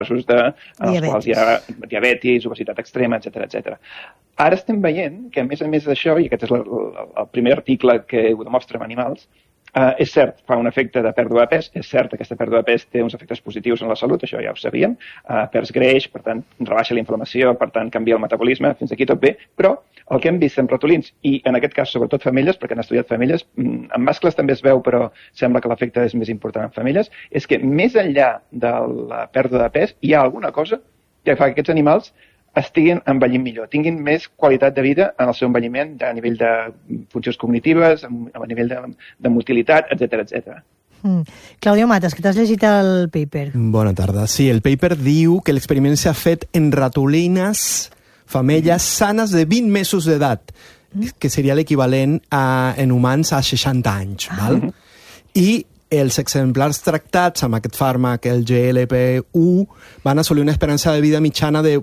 casos en els quals hi ha diabetis, obesitat extrema, etc. Ara estem veient que, a més d'això, i aquest és el primer article que ho demostra amb animals, és cert, fa un efecte de pèrdua de pes, és cert que aquesta pèrdua de pes té uns efectes positius en la salut, això ja ho sabíem, perds greix, per tant, rebaixa la inflamació, per tant, canvia el metabolisme, fins aquí tot bé, però el que hem vist en ratolins, i en aquest cas sobretot femelles, perquè han estudiat femelles, en mascles també es veu, però sembla que l'efecte és més important en femelles, és que més enllà de la pèrdua de pes hi ha alguna cosa que fa que aquests animals estiguin envellint millor, tinguin més qualitat de vida en el seu envelliment a nivell de funcions cognitives, a nivell de motilitat, etc. Claudio Matas, que t'has llegit el paper. Bona tarda. Sí, el paper diu que l'experiment s'ha fet en ratolines femelles sanes de 20 mesos d'edat, que seria l'equivalent en humans a 60 anys. Val? I els exemplars tractats amb aquest fàrmac, el GLP-1, van assolir una esperança de vida mitjana de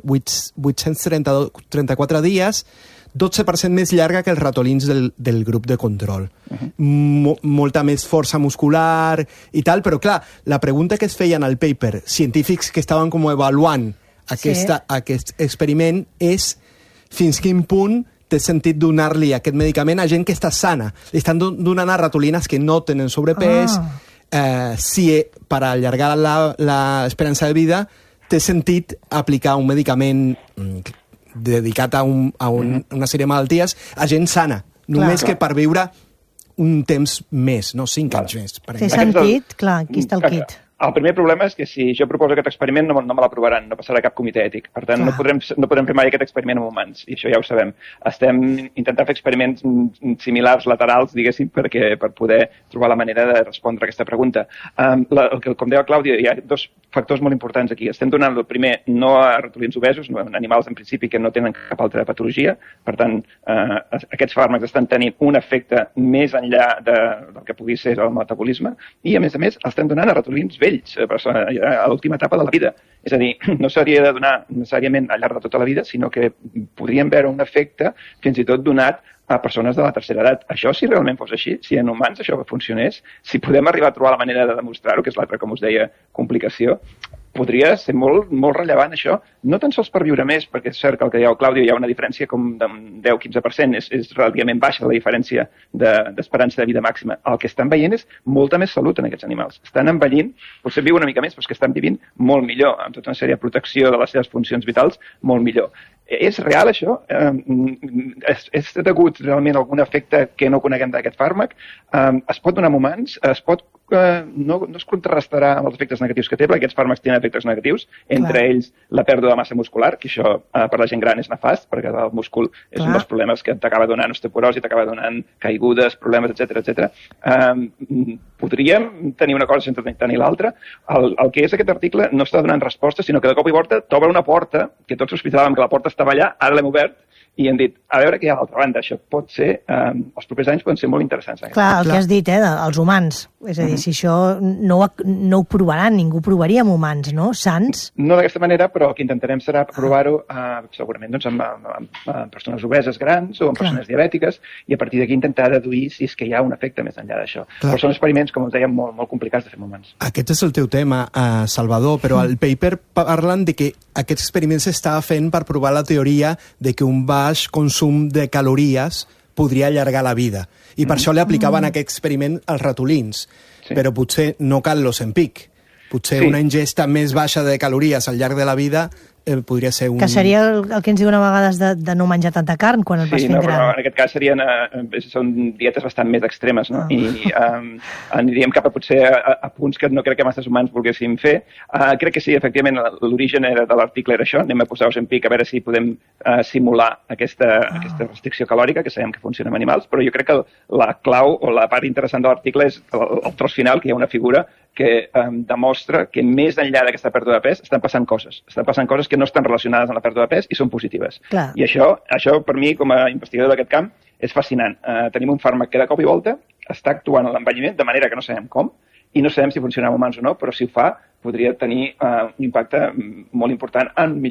834 dies, 12% més llarga que els ratolins del grup de control. Molta més força muscular i tal, però clar, la pregunta que es feien al paper, científics que estaven com avaluant aquest experiment, és fins quin punt té sentit donar-li aquest medicament a gent que està sana. Li estan donant a ratolines que no tenen sobrepès. Si per allargar l'esperança de vida té sentit aplicar un medicament dedicat a una sèrie de malalties a gent sana, només que per viure un temps més, no 5 anys més. Té sentit? Clar, aquí està el kit. El primer problema és que si jo proposo aquest experiment no me l'aprovaran, no passarà cap comitè ètic. Per tant, no podrem fer mai aquest experiment amb humans, i això ja ho sabem. Estem intentant fer experiments similars, laterals, diguéssim, per poder trobar la manera de respondre a aquesta pregunta. Com deia Clàudia, hi ha dos factors molt importants aquí. Estem donant el primer no a ratolins obesos, no a animals en principi que no tenen cap altra patologia. Per tant, aquests fàrmacs estan tenint un efecte més enllà del que pugui ser el metabolisme, i a més, estem donant a ratolins vells, a l'última etapa de la vida. És a dir, no s'hauria de donar necessàriament al llarg de tota la vida, sinó que podríem veure un efecte fins i tot donat a persones de la tercera edat. Això, si realment fos així, si en humans això funcionés, si podem arribar a trobar la manera de demostrar-ho, que és l'altra, com us deia, complicació, podria ser molt, molt rellevant això, no tan sols per viure més, perquè és cert que el que deia el Clàudio hi ha una diferència com de 10-15%, és relativament baixa la diferència d'esperança de vida màxima. El que estan veient és molta més salut en aquests animals. Estan envellint, potser viuen una mica més, però és que estan vivint molt millor, amb tota una sèrie de protecció de les seves funcions vitals, molt millor. És real, això? És degut realment a algun efecte que no coneguem d'aquest fàrmac? Es pot donar en humans? No es contrarrestarà amb els efectes negatius que té, perquè aquests fàrmacs tenen efectes negatius, entre ells la pèrdua de massa muscular, que això per la gent gran és nefast, perquè el múscul és un dels problemes que t'acaba donant osteoporosi, t'acaba donant caigudes, problemes, etc. Podríem tenir una cosa sense tenir l'altra. El que és aquest article no està donant resposta, sinó que de cop i volta t'obre una porta, que tots sospitàvem que la porta estava allà, ara l'hem obert, i hem dit, a veure què hi ha a l'altra banda. Això pot ser, els propers anys poden ser molt interessants. Clar, el que has dit, els humans. És a dir, si això no ho provaran, ningú provaria amb humans, no? Sants? No d'aquesta manera, però el que intentarem serà provar-ho segurament amb persones obeses grans o amb persones diabètiques, i a partir d'aquí intentar deduir si és que hi ha un efecte més enllà d'això. Però són experiments, com us deia, molt complicats de fer amb humans. Aquest és el teu tema, Salvador, però al paper parlen de que aquest experiment s'estava fent per provar la teoria de que un baix consum de calories podria allargar la vida. I per això li aplicaven aquest experiment als ratolins. Però potser no cal l'Ozempic. Potser una ingesta més baixa de calories al llarg de la vida podria ser un... Que seria el que ens diuen a vegades de no menjar tanta carn quan et vas fent gran. Però en aquest cas són dietes bastant més extremes, no? I aniríem cap a potser a punts que no crec que masses humans volguéssim fer. Crec que sí, efectivament, l'origen de l'article era això. Anem a posar Ozempic a veure si podem simular aquesta restricció calòrica, que sabem que funciona amb animals, però jo crec que la clau o la part interessant de l'article és el tros final, que hi ha una figura que demostra que més enllà d'aquesta pèrdua de pes estan passant coses. Estan passant coses que no estan relacionades amb la pèrdua de pes i són positives. Clar. I això per mi, com a investigador d'aquest camp, és fascinant. Tenim un fàrmac que de cop i volta està actuant en l'envelliment de manera que no sabem com, i no sabem si funciona amb humans o no, però si ho fa podria tenir un impacte molt important en millorar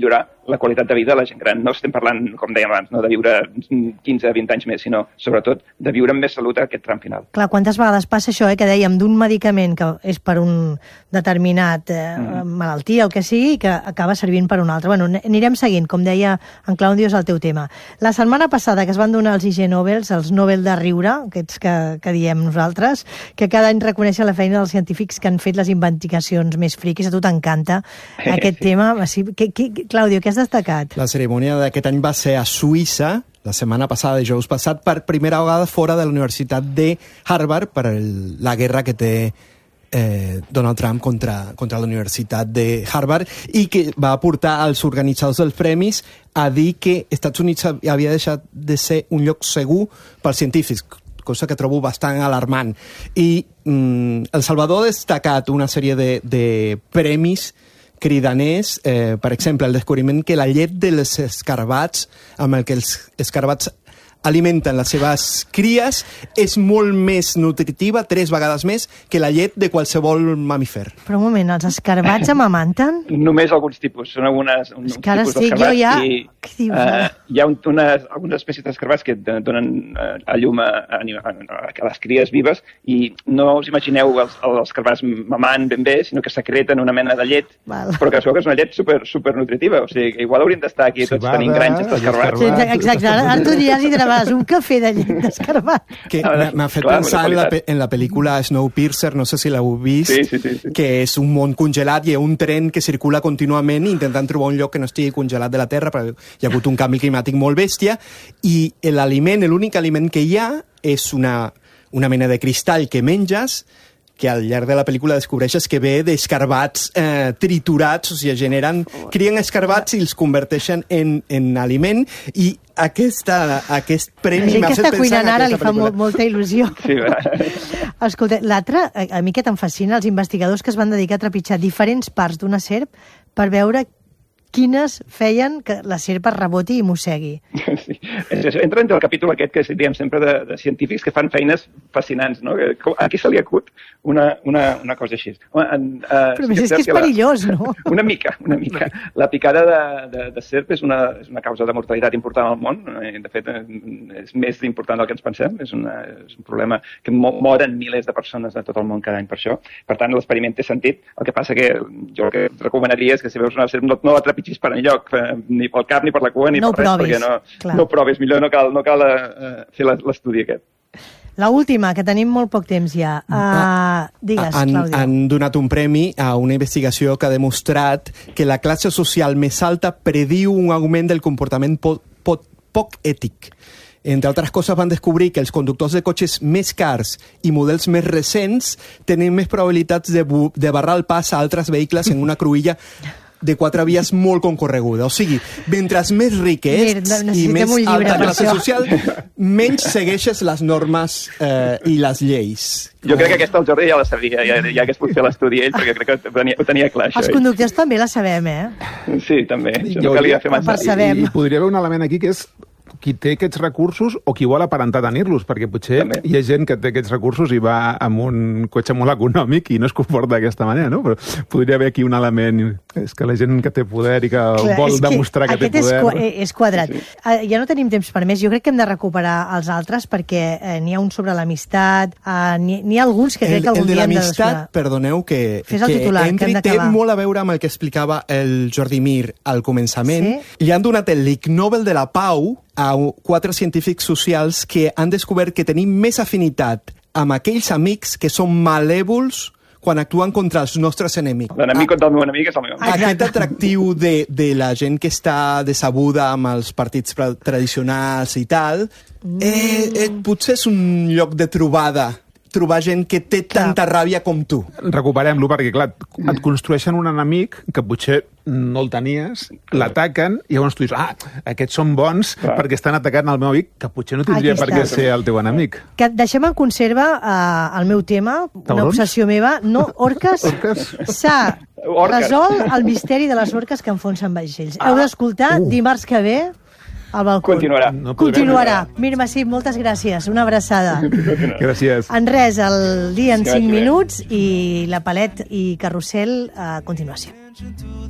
la qualitat de vida de la gent gran. No estem parlant, com dèiem abans, no de viure 15-20 anys més, sinó, sobretot, de viure amb més salut a aquest tram final. Clar, quantes vegades passa això, que dèiem, d'un medicament que és per un determinat malaltia o que sigui, que acaba servint per un altre. Bueno, anirem seguint, com deia en Claudio, és el teu tema. La setmana passada que es van donar els IG Nobels, els Nobel de riure, aquests que diem nosaltres, que cada any reconeixen la feina dels científics que han fet les investigacions més friquis. A tu t'encanta aquest tema. Claudio, què has destacat? La cerimònia d'aquest any va ser a Suïssa, la setmana passada, dijous passat, per primera vegada fora de la Universitat de Harvard per la guerra que té Donald Trump contra la Universitat de Harvard, i que va portar als organitzadors dels premis a dir que Estats Units havia deixat de ser un lloc segur pels científics, cosa que trobo bastant alarmant. I El Salvador ha destacat una sèrie de premis cridaners, per exemple, el descobriment que la llet dels escarabats, amb el que els escarabats alimenten les seves cries, és molt més nutritiva, 3 vegades més, que la llet de qualsevol mamífer. Però un moment, els escarabats amamanten? Només alguns tipus, són uns tipus d'escarabats. Hi ha algunes espècies d'escarabats que donen a llum a les cries vives, i no us imagineu els escarabats mamant ben bé, sinó que secreten una mena de llet, però que és una llet supernutritiva. O sigui, que igual hauríem d'estar aquí tots tenint granges d'escarabats. Exacte, ara tu diries i treballes un cafè de llet d'escarbat. M'ha fet pensar en la pel·lícula Snowpiercer, no sé si l'heu vist, que és un món congelat i hi ha un tren que circula contínuament intentant trobar un lloc que no estigui congelat de la Terra, però hi ha hagut un canvi climàtic molt bèstia, i l'únic aliment que hi ha és una mena de cristall que menges, que al llarg de la pel·lícula descobreixes que ve d'escarabats triturats, o sigui, crien escarabats i els converteixen en aliment, i aquest premi m'ha fet pensar en aquesta pel·lícula. La gent que està cuinant ara li fa molta il·lusió. Escolta, l'altre, a mi que te'n fascina, els investigadors que es van dedicar a trepitjar diferents parts d'una serp per veure quines feien que la serp es reboti i mossegui. Sí. Entra entre el capítol aquest que diem sempre de científics que fan feines fascinants, no? A qui se li acut una cosa així? Però és que és perillós, no? Una mica. La picada de serp és una causa de mortalitat important al món. De fet, és més important del que ens pensem. És un problema que moren milers de persones de tot el món cada any per això. Per tant, l'experiment té sentit. El que passa que jo el que et recomanaria és que si veus una serp no la trepitgis per enlloc, ni pel cap, ni per la cua, ni per res, perquè no ho provis. Millor no cal fer l'estudi aquest. L'última, que tenim molt poc temps ja. Digues, Claudio. Han donat un premi a una investigació que ha demostrat que la classe social més alta prediu un augment del comportament poc ètic. Entre altres coses, van descobrir que els conductors de cotxes més cars i models més recents tenen més probabilitats de barrar el pas a altres vehicles en una cruïlla de 4 vies molt concorreguda. O sigui, mentre més ric ets i més alta classe social, menys segueixes les normes i les lleis. Jo crec que aquesta el Jordi ja la sabia, ja hagués pogut fer l'estudi ell, perquè crec que ho tenia clar, això. Els conductors també la sabem, Sí, també. Això no calia fer massa. I podria haver un element aquí que és qui té aquests recursos o qui vol aparentar tenir-los, perquè potser hi ha gent que té aquests recursos i va amb un cotxe molt econòmic i no es comporta d'aquesta manera, no? Però podria haver aquí un element, és que la gent que té poder i que vol demostrar que té poder... Aquest és quadrat. Ja no tenim temps per més, jo crec que hem de recuperar els altres perquè n'hi ha un sobre l'amistat, n'hi ha alguns que crec que algun dia hem de descobrir. El de l'amistat, perdoneu que entri, té molt a veure amb el que explicava el Jordi Mir al començament. Li han donat el Ig Nobel de la Pau a 4 científics socials que han descobert que tenim més afinitat amb aquells amics que són malèvols quan actuen contra els nostres enemics. L'enemic contra el meu enemic és el meu amic. Aquest atractiu de la gent que està decebuda amb els partits tradicionals i tal, potser és un lloc de trobar gent que té tanta ràbia com tu. Recuperem-lo, perquè, clar, et construeixen un enemic que potser no el tenies, l'ataquen, i llavors tu dius, aquests són bons perquè estan atacant el meu amic, que potser no tindria per què ser el teu enemic. Que deixem en conserva el meu tema, una obsessió meva, orques. S'ha resolt el misteri de les orques que enfonsen vaixells. Heu d'escoltar dimarts que ve al balcó. Continuarà. Mirma, sí, moltes gràcies. Una abraçada. Gràcies. En res, el dia en 5 minuts i la Palet i Carrusel a continuació.